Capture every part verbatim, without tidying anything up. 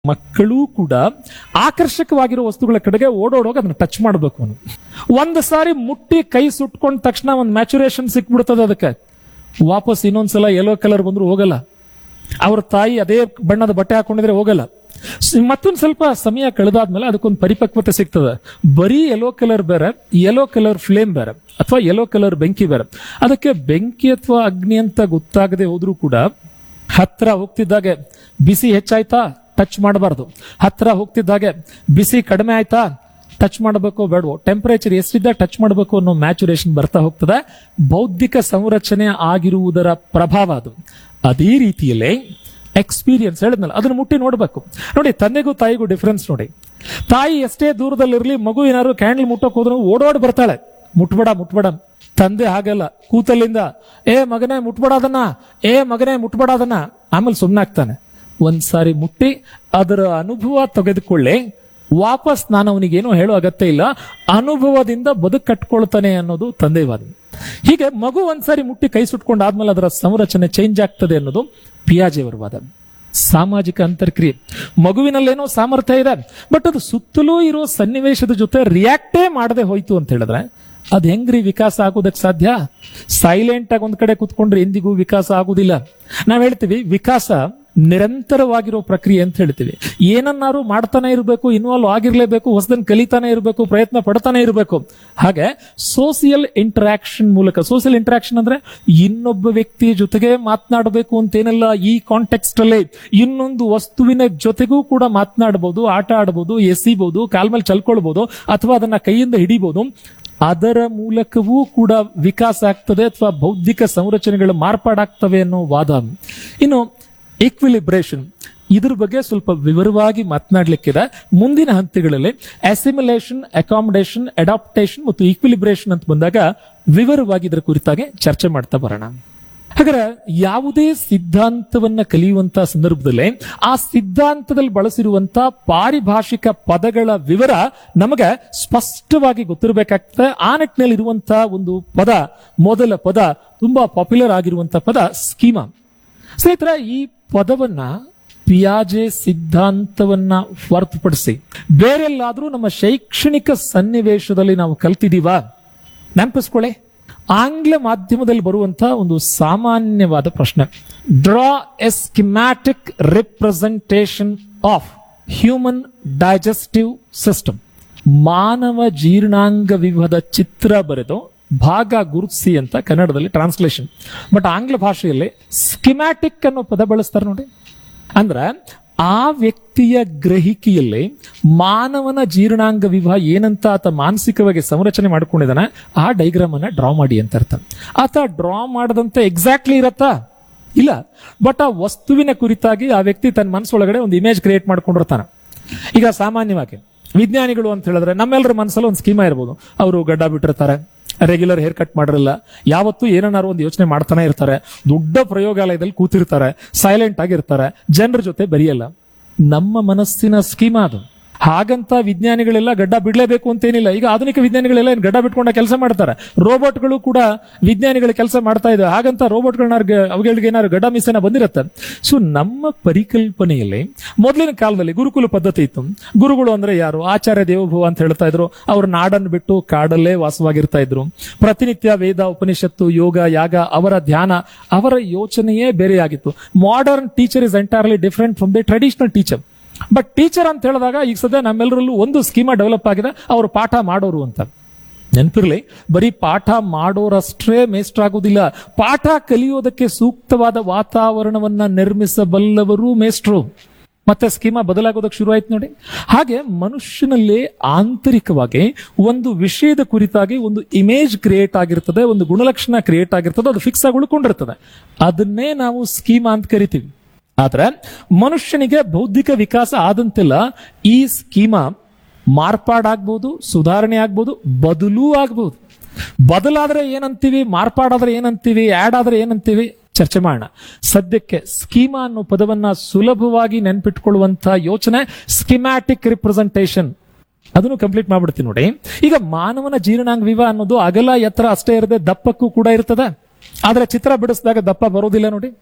ಮಕ್ಕಳು ಕೂಡ ಆಕರ್ಷಕವಾಗಿರೋ ವಸ್ತುಗಳ ಕಡೆಗೆ ಓಡೋಡೋಗ ಅದನ್ನ ಟಚ್ ಮಾಡಬೇಕು ಅವನು. ಒಂದು ಸಾರಿ ಮುಟ್ಟಿ ಕೈ ಸುಟ್ಕೊಂಡ ತಕ್ಷಣ ಒಂದು ಮ್ಯಾಚುರೇಷನ್ ಸಿಕ್ಬಿಡ್ತದೆ ಅದಕ್ಕೆ. ವಾಪಸ್ ಇನ್ನೊಂದ್ಸಲ ಯೆಲ್ಲೋ ಕಲರ್ ಬಂದ್ರು ಹೋಗಲ್ಲ. ಅವ್ರ ತಾಯಿ ಅದೇ ಬಣ್ಣದ ಬಟ್ಟೆ ಹಾಕೊಂಡಿದ್ರೆ ಹೋಗಲ್ಲ. ಮತ್ತೊಂದು ಸ್ವಲ್ಪ ಸಮಯ ಕಳೆದಾದ್ಮೇಲೆ ಅದಕ್ಕೊಂದು ಪರಿಪಕ್ವತೆ ಸಿಗ್ತದೆ. ಬರೀ ಯೆಲ್ಲೋ ಕಲರ್ ಬೇರೆ, ಯೆಲ್ಲೋ ಕಲರ್ ಫ್ಲೇಮ್ ಬೇರೆ, ಅಥವಾ ಯೆಲ್ಲೋ ಕಲರ್ ಬೆಂಕಿ ಬೇರೆ. ಅದಕ್ಕೆ ಬೆಂಕಿ ಅಥವಾ ಅಗ್ನಿ ಅಂತ ಗೊತ್ತಾಗದೆ ಹೋದ್ರೂ ಕೂಡ ಹತ್ರ ಹೋಗ್ತಿದ್ದಾಗೆ ಬಿಸಿ ಹೆಚ್ಚಾಯ್ತಾ ಟಚ್ ಮಾಡಬಾರ್ದು. ಹತ್ರ ಹೋಗ್ತಿದ್ದಾಗೆ ಬಿಸಿ ಕಡಿಮೆ ಆಯ್ತಾ ಟಚ್ ಮಾಡಬೇಕು ಬೇಡವೋ, ಟೆಂಪರೇಚರ್ ಎಷ್ಟಿದ್ದಾಗ ಟಚ್ ಮಾಡಬೇಕು ಅನ್ನೋ ಮ್ಯಾಚುರೇಷನ್ ಬರ್ತಾ ಹೋಗ್ತದೆ. ಬೌದ್ಧಿಕ ಸಂರಚನೆ ಆಗಿರುವುದರ ಪ್ರಭಾವ ಅದು. ಅದೇ ರೀತಿಯಲ್ಲೇ ಎಕ್ಸ್ಪೀರಿಯನ್ಸ್ ಹೇಳಿದ್ನಲ್ಲ, ಅದನ್ನ ಮುಟ್ಟಿ ನೋಡ್ಬೇಕು. ನೋಡಿ, ತಂದೆಗೂ ತಾಯಿಗೂ ಡಿಫರೆನ್ಸ್ ನೋಡಿ. ತಾಯಿ ಎಷ್ಟೇ ದೂರದಲ್ಲಿರ್ಲಿ, ಮಗು ಏನಾದ್ರು ಕ್ಯಾಂಡಲ್ ಮುಟ್ಟೋಕ್ ಹೋದ್ರು ಓಡೋಡ್ ಬರ್ತಾಳೆ, ಮುಟ್ಬೇಡ ಮುಟ್ಬೇಡ. ತಂದೆ ಹಾಗಲ್ಲ, ಕೂತಲ್ಲಿಂದ ಏ ಮಗನೇ ಮುಟ್ಬೇಡ ಅದನ್ನ, ಏ ಮಗನೇ ಮುಟ್ಬೇಡ ಅದನ್ನ. ಆಮೇಲೆ ಸುಮ್ಮನಾಗ್ತಾನೆ. ಒಂದ್ಸಾರಿ ಮುಟ್ಟಿ ಅದರ ಅನುಭವ ತೆಗೆದುಕೊಳ್ಳಿ, ವಾಪಸ್ ನಾನು ಅವನಿಗೇನು ಹೇಳೋ ಅಗತ್ಯ ಇಲ್ಲ, ಅನುಭವದಿಂದ ಬದುಕು ಕಟ್ಕೊಳ್ತಾನೆ ಅನ್ನೋದು ತಂದೆವಾದ. ಹೀಗೆ ಮಗು ಒಂದ್ಸಾರಿ ಮುಟ್ಟಿ ಕೈ ಸುಟ್ಕೊಂಡಾದ್ಮೇಲೆ ಅದರ ಸಂರಚನೆ ಚೇಂಜ್ ಆಗ್ತದೆ ಅನ್ನೋದು ಪಿಯಾಜೆಯವರ ವಾದ. ಸಾಮಾಜಿಕ ಅಂತರ್ಕ್ರಿಯೆ, ಮಗುವಿನಲ್ಲೇನೋ ಸಾಮರ್ಥ್ಯ ಇದೆ, ಬಟ್ ಅದು ಸುತ್ತಲೂ ಇರೋ ಸನ್ನಿವೇಶದ ಜೊತೆ ರಿಯಾಕ್ಟೇ ಮಾಡದೆ ಹೋಯ್ತು ಅಂತ ಹೇಳಿದ್ರೆ ಅದ್ ಹೆಂಗ್ರಿ ವಿಕಾಸ ಆಗೋದಕ್ಕೆ ಸಾಧ್ಯ? ಸೈಲೆಂಟ್ ಆಗಿ ಒಂದ್ ಕಡೆ ಕುತ್ಕೊಂಡ್ರೆ ಎಂದಿಗೂ ವಿಕಾಸ ಆಗುದಿಲ್ಲ. ನಾವ್ ಹೇಳ್ತೀವಿ ವಿಕಾಸ ನಿರಂತರವಾಗಿರೋ ಪ್ರಕ್ರಿಯೆ ಅಂತ ಹೇಳ್ತೀವಿ. ಏನನ್ನಾರು ಮಾಡ್ತಾನೆ ಇರಬೇಕು, ಇನ್ವಾಲ್ವ್ ಆಗಿರ್ಲೇಬೇಕು, ಹೊಸದನ್ನು ಕಲಿತಾನೆ ಇರಬೇಕು, ಪ್ರಯತ್ನ ಪಡ್ತಾನೆ ಇರಬೇಕು. ಹಾಗೆ ಸೋಸಿಯಲ್ ಇಂಟರಾಕ್ಷನ್ ಮೂಲಕ, ಸೋಸಿಯಲ್ ಇಂಟರಾಕ್ಷನ್ ಅಂದ್ರೆ ಇನ್ನೊಬ್ಬ ವ್ಯಕ್ತಿಯ ಜೊತೆಗೆ ಮಾತನಾಡಬೇಕು ಅಂತೇನಲ್ಲ, ಈ ಕಾಂಟೆಕ್ಸ್ಟ್ ಅಲ್ಲೇ ಇನ್ನೊಂದು ವಸ್ತುವಿನ ಜೊತೆಗೂ ಕೂಡ ಮಾತನಾಡಬಹುದು, ಆಟ ಆಡಬಹುದು, ಎಸಿಬಹುದು, ಕಾಲ್ ಮೇಲೆ ಚಲ್ಕೊಳ್ಬಹುದು, ಅಥವಾ ಅದನ್ನ ಕೈಯಿಂದ ಹಿಡಿಬಹುದು. ಅದರ ಮೂಲಕವೂ ಕೂಡ ವಿಕಾಸ ಆಗ್ತದೆ ಅಥವಾ ಬೌದ್ಧಿಕ ಸಂರಚನೆಗಳು ಮಾರ್ಪಾಡಾಗ್ತವೆ ಅನ್ನೋ ವಾದ. ಇನ್ನು ಈಕ್ವಿಲಿಬ್ರೇಷನ್, ಇದ್ರ ಬಗ್ಗೆ ಸ್ವಲ್ಪ ವಿವರವಾಗಿ ಮಾತನಾಡ್ಲಿಕ್ಕಿದೆ. ಮುಂದಿನ ಹಂತಗಳಲ್ಲಿ ಅಸಿಮಿಲೇಷನ್, ಅಕಾಮಡೇಷನ್, ಅಡಾಪ್ಟೇಷನ್ ಮತ್ತು ಈಕ್ವಿಲಿಬ್ರೇಷನ್ ಅಂತ ಬಂದಾಗ ವಿವರವಾಗಿ ಇದರ ಕುರಿತಾಗಿ ಚರ್ಚೆ ಮಾಡ್ತಾ ಬರೋಣ. ಹಾಗಾದ್ರೆ ಯಾವುದೇ ಸಿದ್ಧಾಂತವನ್ನ ಕಲಿಯುವಂತ ಸಂದರ್ಭದಲ್ಲಿ ಆ ಸಿದ್ಧಾಂತದಲ್ಲಿ ಬಳಸಿರುವಂತ ಪಾರಿಭಾಷಿಕ ಪದಗಳ ವಿವರ ನಮಗೆ ಸ್ಪಷ್ಟವಾಗಿ ಗೊತ್ತಿರಬೇಕಾಗ್ತದೆ. ಆ ನಿಟ್ಟಿನಲ್ಲಿ ಇರುವಂತಹ ಒಂದು ಪದ, ಮೊದಲ ಪದ, ತುಂಬಾ ಪಾಪ್ಯುಲರ್ ಆಗಿರುವಂತಹ ಪದ ಸ್ಕೀಮಾ. ಸ್ನೇಹಿತರೆ, ಈ ಪದವನ್ನ ಪಿಯಾಜೆ ಸಿದ್ಧಾಂತವನ್ನ ಹೊರತುಪಡಿಸಿ ಬೇರೆಲ್ಲಾದ್ರೂ ನಮ್ಮ ಶೈಕ್ಷಣಿಕ ಸನ್ನಿವೇಶದಲ್ಲಿ ನಾವು ಕಲ್ತಿದೀವ? ನೆನಪಿಸ್ಕೊಳ್ಳಿ, ಆಂಗ್ಲ ಮಾಧ್ಯಮದಲ್ಲಿ ಬರುವಂತಹ ಒಂದು ಸಾಮಾನ್ಯವಾದ ಪ್ರಶ್ನೆ, draw A schematic representation of human digestive system. ಮಾನವ ಜೀರ್ಣಾಂಗ ವಿಭದ ಚಿತ್ರ ಬರೆದು ಭಾಗ ಗುರುತಿಸಿ ಅಂತ ಕನ್ನಡದಲ್ಲಿ ಟ್ರಾನ್ಸ್ಲೇಷನ್. ಬಟ್ ಆಂಗ್ಲ ಭಾಷೆಯಲ್ಲಿ ಸ್ಕಿಮ್ಯಾಟಿಕ್ ಅನ್ನೋ ಪದ ಬಳಸ್ತಾರೆ ನೋಡಿ. ಅಂದ್ರೆ ಆ ವ್ಯಕ್ತಿಯ ಗ್ರಹಿಕೆಯಲ್ಲಿ ಮಾನವನ ಜೀರ್ಣಾಂಗ ವಿಭಾಗ ಏನಂತ ಆತ ಮಾನಸಿಕವಾಗಿ ಸಂರಚನೆ ಮಾಡ್ಕೊಂಡಿದ್ದಾನೆ, ಆ ಡೈಗ್ರಾಮ್ ಅನ್ನ ಡ್ರಾ ಮಾಡಿ ಅಂತ ಅರ್ಥ. ಆತ ಡ್ರಾ ಮಾಡದಂತೆ ಎಕ್ಸಾಕ್ಟ್ಲಿ ಇರತ್ತಾ? ಇಲ್ಲ. ಬಟ್ ಆ ವಸ್ತುವಿನ ಕುರಿತಾಗಿ ಆ ವ್ಯಕ್ತಿ ತನ್ನ ಮನಸ್ಸೊಳಗಡೆ ಒಂದು ಇಮೇಜ್ ಕ್ರಿಯೇಟ್ ಮಾಡ್ಕೊಂಡಿರ್ತಾನೆ. ಈಗ ಸಾಮಾನ್ಯವಾಗಿ ವಿಜ್ಞಾನಿಗಳು ಅಂತ ಹೇಳಿದ್ರೆ ನಮ್ಮೆಲ್ಲರ ಮನಸ್ಸಲ್ಲಿ ಒಂದು ಸ್ಕೀಮಾ ಇರ್ಬೋದು. ಅವರು ಗಡ್ಡ ಬಿಟ್ಟಿರ್ತಾರೆ, ರೆಗ್ಯುಲರ್ ಹೇರ್ ಕಟ್ ಮಾಡಿರಲ್ಲ, ಯಾವತ್ತೂ ಏನನ್ನಾರು ಒಂದು ಯೋಚನೆ ಮಾಡ್ತಾನೆ ಇರ್ತಾರೆ, ದೊಡ್ಡ ಪ್ರಯೋಗಾಲಯದಲ್ಲಿ ಕೂತಿರ್ತಾರೆ, ಸೈಲೆಂಟ್ ಆಗಿರ್ತಾರೆ, ಜನರ ಜೊತೆ ಬೆರೆಯಲ್ಲ. ನಮ್ಮ ಮನಸ್ಸಿನ ಸ್ಕೀಮಾ ಅದು. ಹಾಗಂತ ವಿಜ್ಞಾನಿಗಳೆಲ್ಲ ಗಡ್ಡ ಬಿಡ್ಲೇಬೇಕು ಅಂತೇನಿಲ್ಲ. ಈಗ ಆಧುನಿಕ ವಿಜ್ಞಾನಿಗಳೆಲ್ಲ ಏನು ಗಡ್ಡ ಬಿಟ್ಕೊಂಡ ಕೆಲಸ ಮಾಡ್ತಾರೆ. ರೋಬೋಟ್ಗಳು ಕೂಡ ವಿಜ್ಞಾನಿಗಳ ಕೆಲಸ ಮಾಡ್ತಾ ಇದ್ದಾರೆ. ಹಾಗಂತ ರೋಬೋಟ್ಗಳನ್ನ ಅವುಗಳಿಗೆ ಏನಾದ್ರು ಗಡ್ಡ ಮಿಸ್ಸೇನ ಬಂದಿರುತ್ತೆ. ಸೊ ನಮ್ಮ ಪರಿಕಲ್ಪನೆಯಲ್ಲಿ ಮೊದಲಿನ ಕಾಲದಲ್ಲಿ ಗುರುಕುಲ ಪದ್ಧತಿ ಇತ್ತು. ಗುರುಗಳು ಅಂದ್ರೆ ಯಾರು? ಆಚಾರ್ಯ ದೇವೋಭವ ಅಂತ ಹೇಳ್ತಾ ಇದ್ರು. ಅವ್ರ ನಾಡನ್ನು ಬಿಟ್ಟು ಕಾಡಲ್ಲೇ ವಾಸವಾಗಿರ್ತಾ ಇದ್ರು. ಪ್ರತಿನಿತ್ಯ ವೇದ, ಉಪನಿಷತ್ತು, ಯೋಗ, ಯಾಗ, ಅವರ ಧ್ಯಾನ, ಅವರ ಯೋಚನೆಯೇ ಬೇರೆಯಾಗಿತ್ತು. Modern teacher is entirely different from the traditional teacher. But teacher ಅಂತ ಹೇಳಿದಾಗ ಈಗ ಸದ್ಯ ನಮ್ಮೆಲ್ಲರಲ್ಲೂ ಒಂದು ಸ್ಕೀಮಾ ಡೆವಲಪ್ ಆಗಿದೆ, ಅವರು ಪಾಠ ಮಾಡೋರು ಅಂತ. ನೆನಪಿರ್ಲಿ, ಬರೀ ಪಾಠ ಮಾಡೋರಷ್ಟೇ ಮೇಸ್ಟ್ರ್ ಆಗುದಿಲ್ಲ, ಪಾಠ ಕಲಿಯೋದಕ್ಕೆ ಸೂಕ್ತವಾದ ವಾತಾವರಣವನ್ನ ನಿರ್ಮಿಸಬಲ್ಲವರು ಮೇಸ್ಟ್ರು. ಮತ್ತೆ ಸ್ಕೀಮಾ ಬದಲಾಗೋದಕ್ಕೆ ಶುರು ಆಯ್ತು ನೋಡಿ. ಹಾಗೆ ಮನುಷ್ಯನಲ್ಲೇ ಆಂತರಿಕವಾಗಿ ಒಂದು ವಿಷಯದ ಕುರಿತಾಗಿ ಒಂದು ಇಮೇಜ್ ಕ್ರಿಯೇಟ್ ಆಗಿರ್ತದೆ, ಒಂದು ಗುಣಲಕ್ಷಣ ಕ್ರಿಯೇಟ್ ಆಗಿರ್ತದೆ, ಅದು ಫಿಕ್ಸ್ ಆಗಿ ಉಳ್ಕೊಂಡಿರ್ತದೆ. ಅದನ್ನೇ ನಾವು ಸ್ಕೀಮಾ ಅಂತ ಕರಿತೀವಿ. ಆದ್ರೆ ಮನುಷ್ಯನಿಗೆ ಬೌದ್ಧಿಕ ವಿಕಾಸ ಆದಂತೆಲ್ಲ ಈ ಸ್ಕೀಮಾ ಮಾರ್ಪಾಡಾಗ್ಬೋದು, ಸುಧಾರಣೆ ಆಗ್ಬೋದು, ಬದಲೂ ಆಗ್ಬೋದು. ಬದಲಾದ್ರೆ ಏನಂತೀವಿ, ಮಾರ್ಪಾಡಾದ್ರೆ ಏನಂತೀವಿ, ಆಡ್ ಆದ್ರೆ ಏನಂತೀವಿ, ಚರ್ಚೆ ಮಾಡೋಣ. ಸದ್ಯಕ್ಕೆ ಸ್ಕೀಮಾ ಅನ್ನೋ ಪದವನ್ನ ಸುಲಭವಾಗಿ ನೆನ್ಪಿಟ್ಕೊಳ್ಳುವಂತಹ ಯೋಚನೆ ಸ್ಕಿಮ್ಯಾಟಿಕ್ ರಿಪ್ರೆಸೆಂಟೇಷನ್, ಅದನ್ನು ಕಂಪ್ಲೀಟ್ ಮಾಡ್ಬಿಡ್ತೀನಿ ನೋಡಿ. ಈಗ ಮಾನವನ ಜೀರ್ಣಾಂಗ ವಿಭ ಅನ್ನೋದು ಅಗಲ ಎತ್ತರ ಅಷ್ಟೇ ಇರದೆ ದಪ್ಪಕ್ಕೂ ಕೂಡ ಇರ್ತದೆ. ಆದ್ರೆ ಚಿತ್ರ ಬಿಡಿಸಿದಾಗ ದಪ್ಪ ಬರೋದಿಲ್ಲ ನೋಡಿ.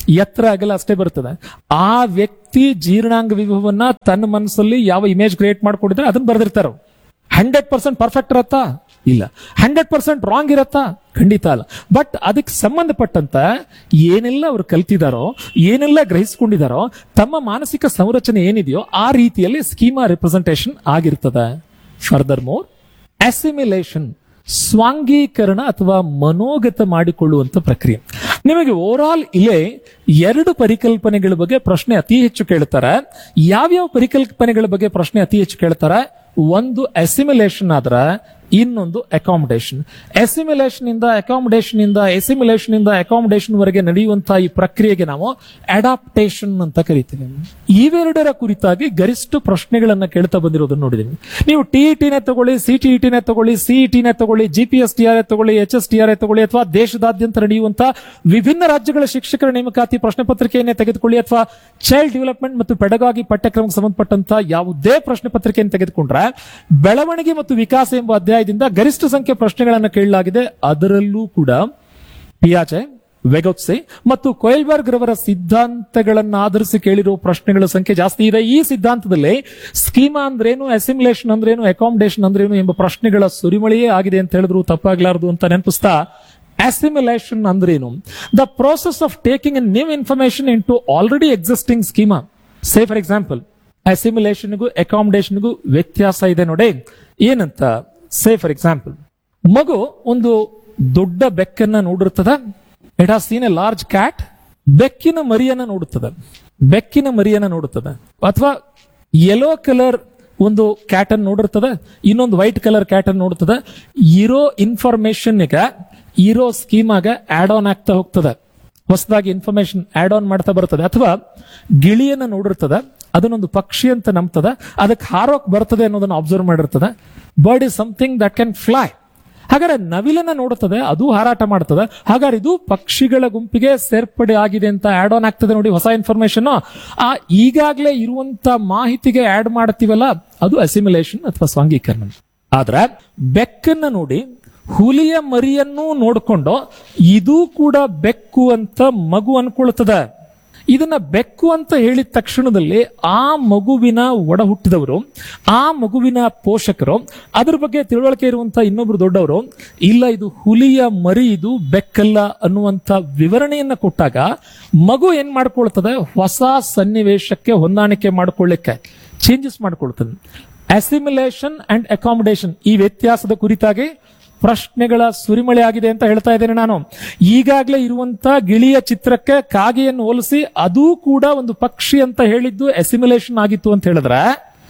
ಎತ್ತರ ಅಗಲ ಅಷ್ಟೇ ಬರ್ತದೆ. ಆ ವ್ಯಕ್ತಿ ಜೀರ್ಣಾಂಗ ವಿಭವನ್ನ ತನ್ನ ಮನಸ್ಸಲ್ಲಿ ಯಾವ ಇಮೇಜ್ ಕ್ರಿಯೇಟ್ ಮಾಡ್ಕೊಂಡಿದ್ರೆ ಅದನ್ನ ಬರೆದಿರ್ತಾರ. ಹಂಡ್ರೆಡ್ ಪರ್ಸೆಂಟ್ ಪರ್ಫೆಕ್ಟ್ ಇರತ್ತಾ? ಇಲ್ಲ. ಹಂಡ್ರೆಡ್ ಪರ್ಸೆಂಟ್ ರಾಂಗ್ ಇರತ್ತಾ? ಖಂಡಿತ ಅಲ್ಲ. ಬಟ್ ಅದಕ್ಕೆ ಸಂಬಂಧಪಟ್ಟಂತ ಏನೆಲ್ಲ ಅವ್ರು ಕಲ್ತಿದಾರೋ, ಏನೆಲ್ಲ ಗ್ರಹಿಸ್ಕೊಂಡಿದಾರೋ, ತಮ್ಮ ಮಾನಸಿಕ ಸಂರಚನೆ ಏನಿದೆಯೋ ಆ ರೀತಿಯಲ್ಲಿ ಸ್ಕೀಮಾ ರಿಪ್ರೆಸೆಂಟೇಷನ್ ಆಗಿರ್ತದೆ. ಫರ್ದರ್ ಮೋರ್, ಅಸಿಮಿಲೇಷನ್, ಸ್ವಾಂಗೀಕರಣ ಅಥವಾ ಮನೋಗತ ಮಾಡಿಕೊಳ್ಳುವಂತ ಪ್ರಕ್ರಿಯೆ. ನಿಮಗೆ ಓವರ್ ಆಲ್ ಇಲ್ಲೇ ಎರಡು ಪರಿಕಲ್ಪನೆಗಳ ಬಗ್ಗೆ ಪ್ರಶ್ನೆ ಅತಿ ಹೆಚ್ಚು ಕೇಳ್ತಾರೆ. ಯಾವ್ಯಾವ ಪರಿಕಲ್ಪನೆಗಳ ಬಗ್ಗೆ ಪ್ರಶ್ನೆ ಅತಿ ಹೆಚ್ಚು ಕೇಳ್ತಾರೆ? ಒಂದು ಅಸಿಮಿಲೇಷನ್ ಆದ್ರೆ ಇನ್ನೊಂದು ಅಕಾಮಡೇಷನ್. ಅಸಿಮಿಲೇಷನ್ ಇಂದ ಅಕಾಮಡೇಷನ್ ಇಂದ ಎಸಿಮಿಲೇಷನ್ ಇಂದ ಅಕಾಮಡೇಷನ್ ವರೆಗೆ ನಡೆಯುವಂತಹ ಈ ಪ್ರಕ್ರಿಯೆಗೆ ನಾವು ಅಡಾಪ್ಟೇಷನ್ ಅಂತ ಕರಿತೀವಿ. ಇವೆರಡರ ಕುರಿತಾಗಿ ಗರಿಷ್ಠ ಪ್ರಶ್ನೆಗಳನ್ನ ಕೇಳ್ತಾ ಬಂದಿರೋದನ್ನ ನೋಡಿದೀವಿ. ನೀವು ಟಿಇಟಿನೇ ತಗೊಳ್ಳಿ, ಸಿಟಿಇಟಿನೇ ತಗೊಳ್ಳಿ, ಸಿಇಟಿನೇ ತಗೊಳ್ಳಿ, ಜಿಪಿಎಸ್ ಟಿಆರ್ಎ ತಗೊಳ್ಳಿ, ಎಚ್ ಎಸ್ ಟಿಆರ್ಎ ತಗೊಳ್ಳಿ, ಅಥವಾ ದೇಶದಾದ್ಯಂತ ನಡೆಯುವಂತಹ ವಿಭಿನ್ನ ರಾಜ್ಯಗಳ ಶಿಕ್ಷಕರ ನೇಮಕಾತಿ ಪ್ರಶ್ನೆ ಪತ್ರಿಕೆಯನ್ನೇ ತೆಗೆದುಕೊಳ್ಳಿ, ಅಥವಾ ಚೈಲ್ಡ್ ಡೆವಲಪ್ಮೆಂಟ್ ಮತ್ತು ಪೆಡಗಾಗಿ ಪಠ್ಯಕ್ರಮಕ್ಕೆ ಸಂಬಂಧಪಟ್ಟಂತಹ ಯಾವುದೇ ಪ್ರಶ್ನೆ ಪತ್ರಿಕೆಯನ್ನು ತೆಗೆದುಕೊಂಡ್ರೆ ಬೆಳವಣಿಗೆ ಮತ್ತು ವಿಕಾಸ ಎಂಬ ಅಧ್ಯಾಯದಿಂದ ಗರಿಷ್ಠ ಸಂಖ್ಯೆ ಪ್ರಶ್ನೆಗಳನ್ನು ಕೇಳಲಾಗಿದೆ. ಅದರಲ್ಲೂ ಕೂಡ ಪಿಯಾಜೆ, ವೆಗೊತ್ಸೆ ಮತ್ತು ಕೊಯಲ್ಬರ್ಗ್ ರವರ ಸಿದ್ಧಾಂತಗಳನ್ನು ಆಧರಿಸಿ ಕೇಳಿರುವ ಪ್ರಶ್ನೆಗಳ ಸಂಖ್ಯೆ ಜಾಸ್ತಿ ಇದೆ. ಈ ಸಿದ್ಧಾಂತದಲ್ಲಿ ಸ್ಕೀಮಾ ಅಂದ್ರೇನು, ಅಸಿಮಿಲೇಷನ್ ಅಂದ್ರೇನು, ಅಕಾಮಡೇಷನ್ ಅಂದ್ರೇನು ಎಂಬ ಪ್ರಶ್ನೆಗಳ ಸುರಿಮಳೆಯೇ ಆಗಿದೆ ಅಂತ ಹೇಳಿದ್ರು ತಪ್ಪಾಗ್ಲಾರದು ಅಂತ ನೆನಪಿಸ್ತಾ, ಅಸಿಮಿಲೇಷನ್ ಅಂದ್ರೇನು? The process of taking A new information in to already existing schema. Say for example, ಅಸಿಮಿಲೇಷನ್ಗೂ ಅಕಾಮಡೇಷನ್ಗೂ ವ್ಯತ್ಯಾಸ ಇದೆ ನೋಡಿ. ಏನಂತ? ಸೇ ಫಾರ್ ಎಕ್ಸಾಂಪಲ್, ಮಗು ಒಂದು ದೊಡ್ಡ ಬೆಕ್ಕನ್ನ ನೋಡಿರ್ತದ. It has scene A large cat. ಬೆಕ್ಕಿನ ಮರಿಯನ್ನ ನೋಡುತ್ತದೆ, ಬೆಕ್ಕಿನ ಮರಿಯನ್ನ ನೋಡುತ್ತದೆ. ಅಥವಾ ಯೆಲ್ಲೋ ಕಲರ್ ಒಂದು ಕ್ಯಾಟ್ ಅನ್ನು ನೋಡಿರ್ತದೆ, ಇನ್ನೊಂದು ವೈಟ್ ಕಲರ್ ಕ್ಯಾಟ್ ಅನ್ನು ನೋಡುತ್ತದೆ. ಇರೋ ಇನ್ಫಾರ್ಮೇಶನ್ ಇರೋ ಸ್ಕೀಮಾಗ ಆಡ್ ಆನ್ ಆಗ್ತಾ ಹೋಗ್ತದೆ, ಹೊಸದಾಗಿ ಇನ್ಫಾರ್ಮೇಶನ್ ಆಡ್ ಆನ್ ಮಾಡ್ತಾ ಬರ್ತದೆ. ಅಥವಾ ಗಿಳಿಯನ್ನ ನೋಡಿರ್ತದೆ, ಅದನ್ನೊಂದು ಪಕ್ಷಿ ಅಂತ ನಂಬ್ತದೆ, ಅದಕ್ಕೆ ಹಾರೋಕ್ ಬರ್ತದೆ ಅನ್ನೋದನ್ನ observe ಮಾಡಿರ್ತದೆ. Bird is something that can fly. ಹಾಗಾದ್ರೆ ನವಿಲನ್ನ ನೋಡುತ್ತದೆ, ಅದು ಹಾರಾಟ ಮಾಡ್ತದೆ. ಹಾಗಾದ್ರೆ ಇದು ಪಕ್ಷಿಗಳ ಗುಂಪಿಗೆ ಸೇರ್ಪಡೆ ಆಗಿದೆ ಅಂತ ಆಡ್ ಆನ್ ಆಗ್ತದೆ ನೋಡಿ, ಹೊಸ ಇನ್ಫಾರ್ಮೇಶನ್. ಆ ಈಗಾಗಲೇ ಇರುವಂತ ಮಾಹಿತಿಗೆ ಆಡ್ ಮಾಡ್ತೀವಲ್ಲ, ಅದು ಅಸಿಮಿಲೇಷನ್ ಅಥವಾ ಸ್ವಾಂಗೀಕರಣ. ಆದ್ರೆ ಬೆಕ್ಕನ್ನ ನೋಡಿ ಹುಲಿಯ ಮರಿಯನ್ನು ನೋಡಿಕೊಂಡು ಇದು ಕೂಡ ಬೆಕ್ಕು ಅಂತ ಮಗು ಅನ್ಕೊಳ್ತದೆ. ಇದನ್ನ ಬೆಕ್ಕು ಅಂತ ಹೇಳಿದ ತಕ್ಷಣದಲ್ಲಿ ಆ ಮಗುವಿನ ಒಡ ಹುಟ್ಟಿದವರು, ಆ ಮಗುವಿನ ಪೋಷಕರು, ಅದ್ರ ಬಗ್ಗೆ ತಿಳುವಳಿಕೆ ಇರುವಂತ ಇನ್ನೊಬ್ರು ದೊಡ್ಡವರು, ಇಲ್ಲ ಇದು ಹುಲಿಯ ಮರಿ, ಇದು ಬೆಕ್ಕಲ್ಲ ಅನ್ನುವಂತ ವಿವರಣೆಯನ್ನ ಕೊಟ್ಟಾಗ ಮಗು ಏನ್ ಮಾಡ್ಕೊಳ್ತದೆ? ಹೊಸ ಸನ್ನಿವೇಶಕ್ಕೆ ಹೊಂದಾಣಿಕೆ ಮಾಡ್ಕೊಳ್ಳಿಕ್ಕೆ ಚೇಂಜಸ್ ಮಾಡ್ಕೊಳ್ತದೆ. ಅಸಿಮಿಲೇಷನ್ ಅಂಡ್ ಅಕಾಮಡೇಷನ್ ಈ ವ್ಯತ್ಯಾಸದ ಕುರಿತಾಗಿ ಪ್ರಶ್ನೆಗಳ ಸುರಿಮಳೆ ಆಗಿದೆ ಅಂತ ಹೇಳ್ತಾ ಇದ್ದೇನೆ ನಾನು. ಈಗಾಗಲೇ ಇರುವಂತ ಗಿಳಿಯ ಚಿತ್ರಕ್ಕೆ ಕಾಗೆಯನ್ನು ಹೋಲಿಸಿ ಅದು ಕೂಡ ಒಂದು ಪಕ್ಷಿ ಅಂತ ಹೇಳಿದ್ದು ಅಸಿಮಿಲೇಷನ್ ಆಗಿತ್ತು ಅಂತ ಹೇಳಿದ್ರೆ,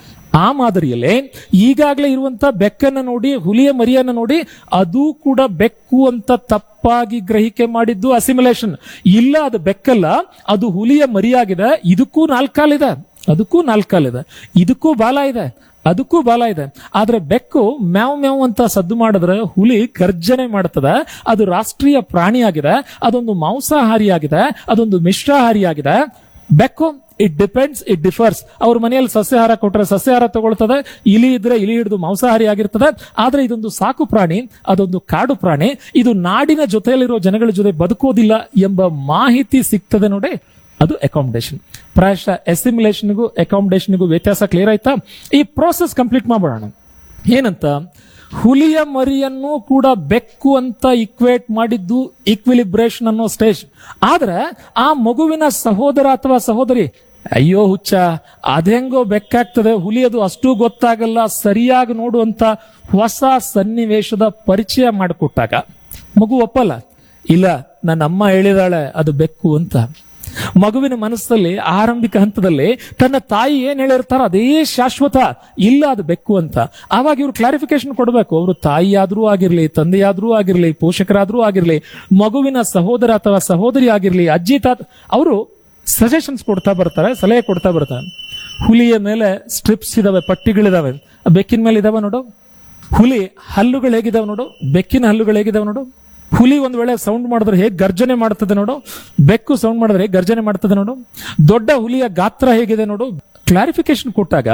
ಆ ಮಾದರಿಯಲ್ಲಿ ಈಗಾಗಲೇ ಇರುವಂತ ಬೆಕ್ಕನ್ನು ನೋಡಿ, ಹುಲಿಯ ಮರಿಯನ್ನ ನೋಡಿ ಅದು ಕೂಡ ಬೆಕ್ಕು ಅಂತ ತಪ್ಪಾಗಿ ಗ್ರಹಿಕೆ ಮಾಡಿದ್ದು ಅಸಿಮಿಲೇಷನ್. ಇಲ್ಲ, ಅದು ಬೆಕ್ಕಲ್ಲ, ಅದು ಹುಲಿಯ ಮರಿಯಾಗಿದೆ. ಇದಕ್ಕೂ ನಾಲ್ಕಾಲಿದೆ, ಅದಕ್ಕೂ ನಾಲ್ಕಾಲಿದೆ, ಇದಕ್ಕೂ ಬಾಲ ಇದೆ, ಅದಕ್ಕೂ ಬಾಲ ಇದೆ. ಆದ್ರೆ ಬೆಕ್ಕು ಮ್ಯಾವ್ ಮ್ಯಾವ್ ಅಂತ ಸದ್ದು ಮಾಡಿದ್ರೆ ಹುಲಿ ಗರ್ಜನೆ ಮಾಡ್ತದೆ. ಅದು ರಾಷ್ಟ್ರೀಯ ಪ್ರಾಣಿಯಾಗಿದೆ, ಅದೊಂದು ಮಾಂಸಾಹಾರಿಯಾಗಿದೆ, ಅದೊಂದು ಮಿಶ್ರಾಹಾರಿಯಾಗಿದೆ. ಬೆಕ್ಕು ಇಟ್ ಡಿಪೆಂಡ್ಸ್, ಇಟ್ ಡಿಫರ್ಸ್. ಅವ್ರ ಮನೆಯಲ್ಲಿ ಸಸ್ಯಾಹಾರ ಕೊಟ್ಟರೆ ಸಸ್ಯಾಹಾರ ತಗೊಳ್ತದೆ, ಇಲಿ ಇದ್ರೆ ಇಲಿ ಹಿಡಿದು ಮಾಂಸಾಹಾರಿ ಆಗಿರ್ತದೆ. ಆದ್ರೆ ಇದೊಂದು ಸಾಕು ಪ್ರಾಣಿ, ಅದೊಂದು ಕಾಡು ಪ್ರಾಣಿ, ಇದು ನಾಡಿನ ಜೊತೆಯಲ್ಲಿರೋ ಜನಗಳ ಜೊತೆ ಬದುಕೋದಿಲ್ಲ ಎಂಬ ಮಾಹಿತಿ ಸಿಗ್ತದೆ ನೋಡಿ, ಅದು ಅಕಾಮಡೇಷನ್. ಪ್ರಾಯಶಃ ಅಸಿಮಿಲೇಷನ್ಗೂ ಅಕಾಮಡೇಷನ್ಗೂ ವ್ಯತ್ಯಾಸ ಕ್ಲಿಯರ್ ಆಯ್ತಾ? ಈ ಪ್ರೋಸೆಸ್ ಕಂಪ್ಲೀಟ್ ಮಾಡೋಣ. ಏನಂತ? ಹುಲಿಯ ಮರಿಯನ್ನು ಕೂಡ ಬೆಕ್ಕು ಅಂತ ಇಕ್ವೇಟ್ ಮಾಡಿದ್ದು ಈಕ್ವಿಲಿಬ್ರೇಷನ್ ಅನ್ನೋ ಸ್ಟೇಜ್. ಆದ್ರೆ ಆ ಮಗುವಿನ ಸಹೋದರ ಅಥವಾ ಸಹೋದರಿ, ಅಯ್ಯೋ ಹುಚ್ಚ, ಅದೆಂಗೋ ಬೆಕ್ಕಾಗ್ತದೆ, ಹುಲಿಯದು ಅಷ್ಟು ಗೊತ್ತಾಗಲ್ಲ, ಸರಿಯಾಗಿ ನೋಡುವಂತ ಹೊಸ ಸನ್ನಿವೇಶದ ಪರಿಚಯ ಮಾಡಿಕೊಟ್ಟಾಗ ಮಗು ಒಪ್ಪಲ್ಲ. ಇಲ್ಲ, ನನ್ನ ಅಮ್ಮ ಹೇಳಿದಾಳೆ ಅದು ಬೆಕ್ಕು ಅಂತ. ಮಗುವಿನ ಮನಸ್ಸಲ್ಲಿ ಆರಂಭಿಕ ಹಂತದಲ್ಲಿ ತನ್ನ ತಾಯಿ ಏನ್ ಹೇಳಿರ್ತಾರೋ ಅದೇ ಶಾಶ್ವತ, ಇಲ್ಲ ಅದು ಬೆಕ್ಕು ಅಂತ. ಆವಾಗ ಇವ್ರು ಕ್ಲಾರಿಫಿಕೇಶನ್ ಕೊಡಬೇಕು. ಅವರು ತಾಯಿಯಾದ್ರೂ ಆಗಿರ್ಲಿ, ತಂದೆಯಾದ್ರೂ ಆಗಿರ್ಲಿ, ಪೋಷಕರಾದ್ರೂ ಆಗಿರ್ಲಿ, ಮಗುವಿನ ಸಹೋದರ ಅಥವಾ ಸಹೋದರಿ ಆಗಿರ್ಲಿ, ಅಜ್ಜಿ ತಾತ, ಅವರು ಸಜೆಷನ್ಸ್ ಕೊಡ್ತಾ ಬರ್ತಾರೆ, ಸಲಹೆ ಕೊಡ್ತಾ ಬರ್ತಾರೆ. ಹುಲಿಯ ಮೇಲೆ ಸ್ಟ್ರಿಪ್ಸ್ ಇದಾವೆ, ಪಟ್ಟಿಗಳಿದಾವೆ, ಬೆಕ್ಕಿನ ಮೇಲೆ ಇದಾವೆ ನೋಡು. ಹುಲಿ ಹಲ್ಲುಗಳು ಹೇಗಿದಾವೆ ನೋಡು, ಬೆಕ್ಕಿನ ಹಲ್ಲುಗಳು ಹೇಗಿದಾವೆ ನೋಡು. ಹುಲಿ ಒಂದ್ ವೇಳೆ ಸೌಂಡ್ ಮಾಡಿದ್ರೆ ಹೇಗೆ ಗರ್ಜನೆ ಮಾಡ್ತದೆ ನೋಡು, ಬೆಕ್ಕು ಸೌಂಡ್ ಮಾಡಿದ್ರೆ ಹೇಗೆ ಗರ್ಜನೆ ಮಾಡ್ತದೆ ನೋಡು. ದೊಡ್ಡ ಹುಲಿಯ ಗಾತ್ರ ಹೇಗಿದೆ ನೋಡು. ಕ್ಲಾರಿಫಿಕೇಶನ್ ಕೊಟ್ಟಾಗ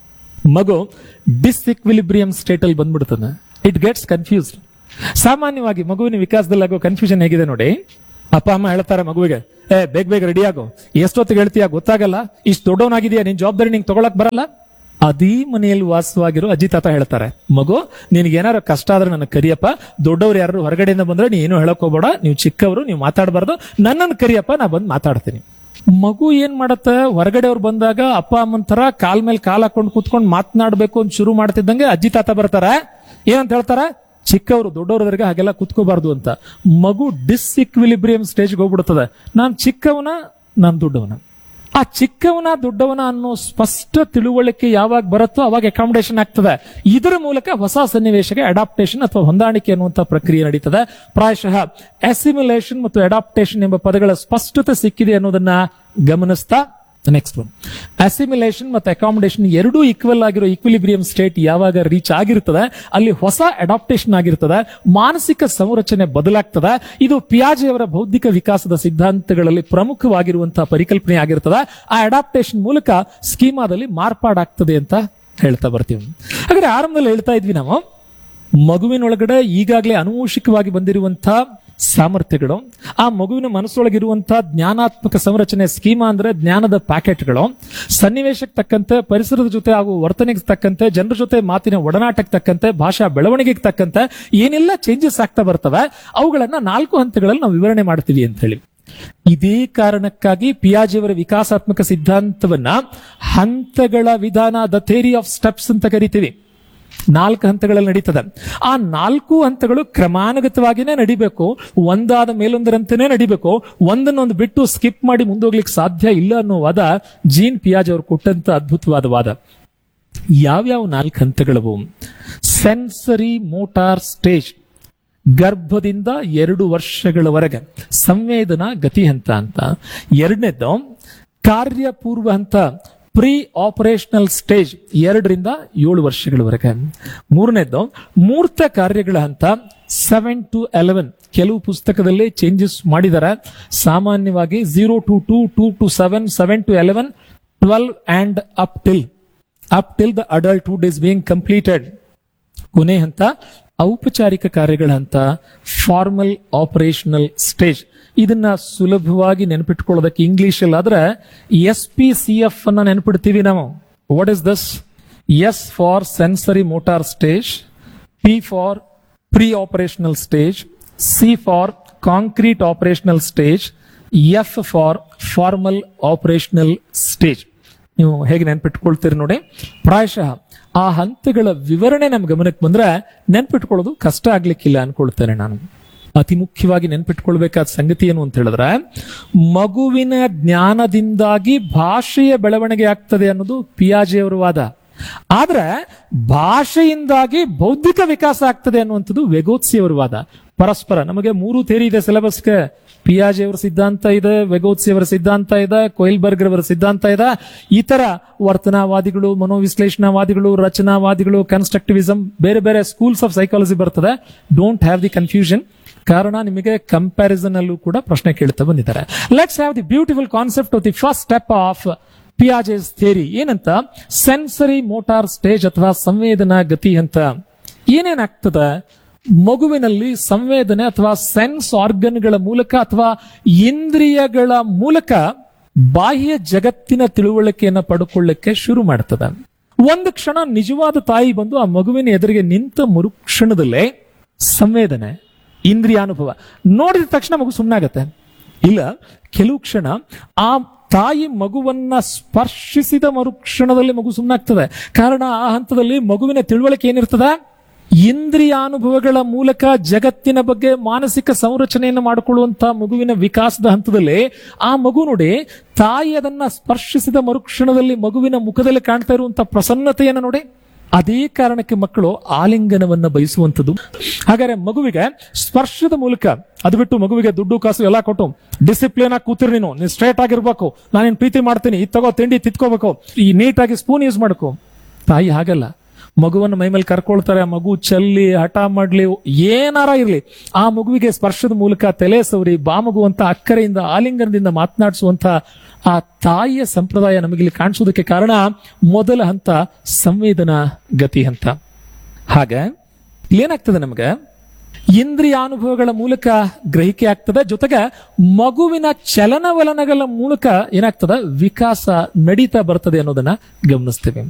ಮಗು ಡಿಸ್ಇಕ್ವಿಲಿಬ್ರಿಯಂ ಸ್ಟೇಟ್ ಅಲ್ಲಿ ಬಂದ್ಬಿಡ್ತದೆ. It gets confused. ಸಾಮಾನ್ಯವಾಗಿ ಮಗುವಿನ ವಿಕಾಸದಲ್ಲಿ ಆಗೋ ಕನ್ಫ್ಯೂಷನ್ ಹೇಗಿದೆ ನೋಡಿ. ಅಪ್ಪ ಅಮ್ಮ ಹೇಳ್ತಾರೆ ಮಗುವಿಗೆ, ಏ ಬೇಗ ಬೇಗ ರೆಡಿ ಆಗು, ಎಷ್ಟೊತ್ತಿಗೆ ಹೇಳ್ತೀಯ ಗೊತ್ತಾಗಲ್ಲ, ಇಷ್ಟು ದೊಡ್ಡವನಾಗಿದೆಯಾ, ನಿನ್ ಜವಾಬ್ದಾರಿ ನಿಂಗೆ ತಗೊಳಕ್ ಬರಲ್ಲ. ಅದೇ ಮನೆಯಲ್ಲಿ ವಾಸವಾಗಿರೋ ಅಜ್ಜಿ ತಾತ ಹೇಳ್ತಾರೆ, ಮಗು ನಿನ್ಗೆ ಏನಾರು ಕಷ್ಟ ಆದ್ರೆ ನನಗೆ ಕರಿಯಪ್ಪ, ದೊಡ್ಡವ್ರು ಯಾರು ಹೊರಗಡೆಯಿಂದ ಬಂದ್ರೆ ನೀ ಏನು ಹೇಳಕ್ ಹೋಗ್ಬೇಡ, ನೀವು ಚಿಕ್ಕವರು, ನೀವು ಮಾತಾಡಬಾರ್ದು, ನನ್ನನ್ನು ಕರಿಯಪ್ಪ, ನಾ ಬಂದು ಮಾತಾಡ್ತೀನಿ. ಮಗು ಏನ್ ಮಾಡತ್ತ, ಹೊರಗಡೆ ಅವ್ರು ಬಂದಾಗ ಅಪ್ಪ ಅಮ್ಮನ ತರ ಕಾಲ್ ಮೇಲೆ ಕಾಲ್ ಹಾಕೊಂಡು ಕೂತ್ಕೊಂಡು ಮಾತನಾಡ್ಬೇಕು ಅಂತ ಶುರು ಮಾಡ್ತಿದ್ದಂಗೆ ಅಜ್ಜಿ ತಾತ ಬರ್ತಾರ. ಏನಂತ ಹೇಳ್ತಾರ, ಚಿಕ್ಕವರು ದೊಡ್ಡವರವರೆಗೆ ಹಾಗೆಲ್ಲ ಕುತ್ಕೋಬಾರ್ದು ಅಂತ. ಮಗು ಡಿಸ್ಇಕ್ವಿಲಿಬ್ರಿಯಂ ಸ್ಟೇಜ್ಗೆ ಹೋಗ್ಬಿಡ್ತದೆ. ನಾನ್ ಚಿಕ್ಕವನ, ನಾನ್ ದೊಡ್ಡವನ. ಆ ಚಿಕ್ಕವನ ದೊಡ್ಡವನ ಅನ್ನೋ ಸ್ಪಷ್ಟ ತಿಳುವಳಿಕೆ ಯಾವಾಗ ಬರುತ್ತೋ ಅವಾಗ ಅಕಾಮಿಡೇಷನ್ ಆಗ್ತದೆ. ಇದರ ಮೂಲಕ ಹೊಸ ಸನ್ನಿವೇಶಕ್ಕೆ ಅಡಾಪ್ಟೇಷನ್ ಅಥವಾ ಹೊಂದಾಣಿಕೆ ಅನ್ನುವಂಥ ಪ್ರಕ್ರಿಯೆ ನಡೀತದೆ. ಪ್ರಾಯಶಃ ಅಸಿಮಿಲೇಷನ್ ಮತ್ತು ಅಡಾಪ್ಟೇಷನ್ ಎಂಬ ಪದಗಳ ಸ್ಪಷ್ಟತೆ ಸಿಕ್ಕಿದೆ ಅನ್ನೋದನ್ನ ಗಮನಿಸ್ತಾ ನೆಕ್ಸ್ಟ್ ಒನ್, ಅಸಿಮಿಲೇಷನ್ ಮತ್ತು ಅಕಾಮಿಡೇಷನ್ ಎರಡೂ ಈಕ್ವಲ್ ಆಗಿರೋ ಈಕ್ವಿಲಿಬ್ರಿಯಂ ಸ್ಟೇಟ್ ಯಾವಾಗ ರೀಚ್ ಆಗಿರ್ತದೆ ಅಲ್ಲಿ ಹೊಸ ಅಡಾಪ್ಟೇಷನ್ ಆಗಿರ್ತದೆ, ಮಾನಸಿಕ ಸಂರಚನೆ ಬದಲಾಗ್ತದೆ. ಇದು ಪಿಯಾಜೆ ಅವರ ಬೌದ್ಧಿಕ ವಿಕಾಸದ ಸಿದ್ಧಾಂತಗಳಲ್ಲಿ ಪ್ರಮುಖವಾಗಿರುವಂತಹ ಪರಿಕಲ್ಪನೆ ಆಗಿರ್ತದೆ. ಆ ಅಡಾಪ್ಟೇಷನ್ ಮೂಲಕ ಸ್ಕೀಮಾದಲ್ಲಿ ಮಾರ್ಪಾಡಾಗ್ತದೆ ಅಂತ ಹೇಳ್ತಾ ಬರ್ತೀವಿ. ಹಾಗಾದ್ರೆ ಆರಂಭದಲ್ಲಿ ಹೇಳ್ತಾ ಇದ್ವಿ ನಾವು, ಮಗುವಿನೊಳಗಡೆ ಈಗಾಗಲೇ ಅನುವಂಶಿಕವಾಗಿ ಬಂದಿರುವಂತಹ ಸಾಮರ್ಥ್ಯಗಳು, ಆ ಮಗುವಿನ ಮನಸ್ಸೊಳಗಿರುವಂತಹ ಜ್ಞಾನಾತ್ಮಕ ಸಂರಚನೆ, ಸ್ಕೀಮಾ ಅಂದ್ರೆ ಜ್ಞಾನದ ಪ್ಯಾಕೆಟ್ಗಳು, ಸನ್ನಿವೇಶಕ್ಕೆ ತಕ್ಕಂತೆ, ಪರಿಸರದ ಜೊತೆ ಆಗುವ ವರ್ತನೆಗೆ ತಕ್ಕಂತೆ, ಜನರ ಜೊತೆ ಮಾತಿನ ಒಡನಾಟಕ್ಕೆ ತಕ್ಕಂತೆ, ಭಾಷಾ ಬೆಳವಣಿಗೆಗೆ ತಕ್ಕಂತೆ ಏನೆಲ್ಲ ಚೇಂಜಸ್ ಆಗ್ತಾ ಬರ್ತವೆ ಅವುಗಳನ್ನ ನಾಲ್ಕು ಹಂತಗಳಲ್ಲಿ ನಾವು ವಿವರಣೆ ಮಾಡ್ತೀವಿ ಅಂತ ಹೇಳಿ. ಇದೇ ಕಾರಣಕ್ಕಾಗಿ ಪಿಯಾಜೆಯವರ ವಿಕಾಸಾತ್ಮಕ ಸಿದ್ಧಾಂತವನ್ನ ಹಂತಗಳ ವಿಧಾನ, ದ ಥಿಯರಿ ಆಫ್ ಸ್ಟೆಪ್ಸ್ ಅಂತ ಕರಿತೀವಿ. ನಾಲ್ಕು ಹಂತಗಳಲ್ಲಿ ನಡೀತದೆ. ಆ ನಾಲ್ಕು ಹಂತಗಳು ಕ್ರಮಾನುಗತವಾಗಿನೇ ನಡಿಬೇಕು, ಒಂದಾದ ಮೇಲೊಂದರಂತೆನೇ ನಡಿಬೇಕು. ಒಂದನ್ನೊಂದು ಬಿಟ್ಟು ಸ್ಕಿಪ್ ಮಾಡಿ ಮುಂದೋಗ್ಲಿಕ್ಕೆ ಸಾಧ್ಯ ಇಲ್ಲ ಅನ್ನೋ ವಾದ ಜೀನ್ ಪಿಯಾಜೆ ಅವರು ಕೊಟ್ಟಂತ ಅದ್ಭುತವಾದ ವಾದ. ಯಾವ್ಯಾವ ನಾಲ್ಕು ಹಂತಗಳವು? ಸೆನ್ಸರಿ ಮೋಟಾರ್ ಸ್ಟೇಜ್, ಗರ್ಭದಿಂದ ಎರಡು ವರ್ಷಗಳವರೆಗೆ ಸಂವೇದನಾ ಗತಿ ಹಂತ ಅಂತ. ಎರಡನೇದ್ದು ಕಾರ್ಯಪೂರ್ವ ಹಂತ, ಪ್ರೀ ಆಪರೇಷನಲ್ ಸ್ಟೇಜ್, ಎರಡರಿಂದ ಏಳು ವರ್ಷಗಳವರೆಗೆ. ಮೂರನೇದ್ದು ಮೂರ್ತ ಕಾರ್ಯಗಳ ಹಂತ, ಸೆವೆನ್ ಟು ಎಲೆವೆನ್. ಕೆಲವು ಪುಸ್ತಕದಲ್ಲಿ ಚೇಂಜಸ್ ಮಾಡಿದ್ದಾರೆ. ಸಾಮಾನ್ಯವಾಗಿ zero to two, two to seven, seven to eleven, twelve and up till up till the adulthood is being completed. ಕೊನೆ ಹಂತ ಔಪಚಾರಿಕ ಕಾರ್ಯಗಳ ಹಂತ, ಫಾರ್ಮಲ್ ಆಪರೇಷನಲ್ ಸ್ಟೇಜ್. ಇದನ್ನ ಸುಲಭವಾಗಿ ನೆನಪಿಟ್ಕೊಳ್ಳೋದಕ್ಕೆ ಇಂಗ್ಲಿಷ್ ಅಲ್ಲಿ ಆದ್ರೆ ಎಸ್ ಪಿ ಸಿ ಎಫ್ ಅನ್ನ ನೆನಪಿಡ್ತೀವಿ ನಾವು. What is this? S for sensory motor stage, P for pre operational stage, C for concrete operational stage, F for formal operational stage. ನೀವು ಹೇಗೆ ನೆನ್ಪಿಟ್ಕೊಳ್ತೀರಿ ನೋಡಿ. ಪ್ರಾಯಶಃ ಆ ಹಂತಗಳ ವಿವರಣೆ ನಮ್ ಗಮನಕ್ಕೆ ಬಂದ್ರೆ ನೆನ್ಪಿಟ್ಕೊಳ್ಳೋದು ಕಷ್ಟ ಆಗ್ಲಿಕ್ಕಿಲ್ಲ ಅನ್ಕೊಳ್ತೇನೆ ನಾನು. ಅತಿ ಮುಖ್ಯವಾಗಿ ನೆನ್ಪಿಟ್ಕೊಳ್ಬೇಕಾದ ಸಂಗತಿ ಏನು ಅಂತ ಹೇಳಿದ್ರೆ, ಮಗುವಿನ ಜ್ಞಾನದಿಂದಾಗಿ ಭಾಷೆಯ ಬೆಳವಣಿಗೆ ಆಗ್ತದೆ ಅನ್ನೋದು ಪಿಯಾಜೆಯವರ ವಾದ. ಆದ್ರೆ ಭಾಷೆಯಿಂದಾಗಿ ಬೌದ್ಧಿಕ ವಿಕಾಸ ಆಗ್ತದೆ ಅನ್ನುವಂಥದ್ದು ವೆಗೋತ್ಸಿಯವರ ವಾದ. ಪರಸ್ಪರ ನಮಗೆ ಮೂರು ಥಿಯರಿ ಇದೆ ಸಿಲೆಬಸ್ಗೆ. ಪಿಯಾಜೆ ಅವರ ಸಿದ್ಧಾಂತ ಇದೆ, ವೆಗೋತ್ಸಿ ಅವರ ಸಿದ್ಧಾಂತ ಇದೆ, ಕೊಯಿಲ್ಬರ್ಗ್ ಅವರ ಸಿದ್ಧಾಂತ ಇದೆ. ಇತರ ವರ್ತನಾವಾದಿಗಳು, ಮನೋವಿಶ್ಲೇಷಣಾವಾದಿಗಳು, ರಚನಾವಾದಿಗಳು, ಕನ್ಸ್ಟ್ರಕ್ಟಿವಿಸಮ್, ಬೇರೆ ಬೇರೆ ಸ್ಕೂಲ್ಸ್ ಆಫ್ ಸೈಕಾಲಜಿ ಬರ್ತದೆ. Don't have the confusion. ಕಾರಣ ನಿಮಗೆ ಕಂಪ್ಯಾರಿಸನ್ ಅಲ್ಲೂ ಕೂಡ ಪ್ರಶ್ನೆ ಕೇಳ್ತಾ ಬಂದಿದ್ದಾರೆ. Let's have the beautiful concept of the first step of ಪಿಯಾಜೆಸ್ theory. ಏನಂತ? ಸೆನ್ಸರಿ ಮೋಟಾರ್ ಸ್ಟೇಜ್ ಅಥವಾ ಸಂವೇದನಾ ಗತಿ ಹಂತ. ಏನೇನಾಗ್ತದೆ ಮಗುವಿನಲ್ಲಿ ಸಂವೇದನೆ ಅಥವಾ ಸೆನ್ಸ್ ಆರ್ಗನ್ಗಳ ಮೂಲಕ ಅಥವಾ ಇಂದ್ರಿಯಗಳ ಮೂಲಕ ಬಾಹ್ಯ ಜಗತ್ತಿನ ತಿಳುವಳಿಕೆಯನ್ನು ಪಡ್ಕೊಳ್ಳಕ್ಕೆ ಶುರು ಮಾಡ್ತದೆ. ಒಂದು ಕ್ಷಣ ನಿಜವಾದ ತಾಯಿ ಬಂದು ಆ ಮಗುವಿನ ಎದುರಿಗೆ ನಿಂತ ಮರುಕ್ಷಣದಲ್ಲೇ ಸಂವೇದನೆ, ಇಂದ್ರಿಯಾನುಭವ ನೋಡಿದ ತಕ್ಷಣ ಮಗು ಸುಮ್ಮನಾಗತ್ತೆ. ಇಲ್ಲ, ಕೆಲವು ಕ್ಷಣ ಆ ತಾಯಿ ಮಗುವನ್ನ ಸ್ಪರ್ಶಿಸಿದ ಮರುಕ್ಷಣದಲ್ಲಿ ಮಗು ಸುಮ್ಮನಾಗ್ತದೆ. ಕಾರಣ ಆ ಹಂತದಲ್ಲಿ ಮಗುವಿನ ತಿಳುವಳಿಕೆ ಏನಿರ್ತದೆ? ಇಂದ್ರಿಯಾನುಭವಗಳ ಮೂಲಕ ಜಗತ್ತಿನ ಬಗ್ಗೆ ಮಾನಸಿಕ ಸಂರಚನೆಯನ್ನು ಮಾಡಿಕೊಳ್ಳುವಂತಹ ಮಗುವಿನ ವಿಕಾಸದ ಹಂತದಲ್ಲಿ ಆ ಮಗು ನೋಡಿ, ತಾಯಿ ಅದನ್ನ ಸ್ಪರ್ಶಿಸಿದ ಮರುಕ್ಷಣದಲ್ಲಿ ಮಗುವಿನ ಮುಖದಲ್ಲಿ ಕಾಣ್ತಾ ಇರುವಂತಹ ಪ್ರಸನ್ನತೆಯನ್ನು ನೋಡಿ. ಅದೇ ಕಾರಣಕ್ಕೆ ಮಕ್ಕಳು ಆಲಿಂಗನವನ್ನ ಬಯಸುವಂಥದ್ದು. ಹಾಗಾದ್ರೆ ಮಗುವಿಗೆ ಸ್ಪರ್ಶದ ಮೂಲಕ, ಅದು ಬಿಟ್ಟು ಮಗುವಿಗೆ ದುಡ್ಡು ಕಾಸು ಎಲ್ಲ ಕೊಟ್ಟು ಡಿಸಿಪ್ಲಿನ್ ಆಗಿ ಕೂತಿರ್, ನೀನು ನೀನು ಸ್ಟ್ರೇಟ್ ಆಗಿರ್ಬೇಕು, ನಾನೇನು ಪ್ರೀತಿ ಮಾಡ್ತೀನಿ, ಇದು ತಗೋ ತಿಂಡಿ ತಿತ್ಕೋಬೇಕು, ಈ ನೀಟಾಗಿ ಸ್ಪೂನ್ ಯೂಸ್ ಮಾಡ್ಕೋ. ತಾಯಿ ಹಾಗಲ್ಲ. ಮಗುವನ್ನು ಮೈಮೇಲೆ ಕರ್ಕೊಳ್ತಾರೆ. ಆ ಮಗು ಚಲ್ಲಿ ಹಠ ಮಾಡ್ಲಿ ಏನಾರ ಇರ್ಲಿ, ಆ ಮಗುವಿಗೆ ಸ್ಪರ್ಶದ ಮೂಲಕ ತಲೆ ಸವರಿ ಬಾಮಗು ಅಂತ ಅಕ್ಕರೆಯಿಂದ ಆಲಿಂಗನದಿಂದ ಮಾತನಾಡಿಸುವಂತ ಆ ತಾಯಿಯ ಸಂಪ್ರದಾಯ ನಮಗಿಲ್ಲಿ ಕಾಣಿಸೋದಕ್ಕೆ ಕಾರಣ ಮೊದಲ ಹಂತ ಸಂವೇದನಾ ಗತಿ ಹಂತ. ಹಾಗೆ ಏನಾಗ್ತದೆ ನಮಗೆ, ಇಂದ್ರಿಯಾನುಭವಗಳ ಮೂಲಕ ಗ್ರಹಿಕೆ ಆಗ್ತದೆ, ಜೊತೆಗೆ ಮಗುವಿನ ಚಲನವಲನಗಳ ಮೂಲಕ ಏನಾಗ್ತದೆ, ವಿಕಾಸ ನಡೀತಾ ಬರ್ತದೆ ಅನ್ನೋದನ್ನ ಗಮನಿಸ್ತೀವಿ.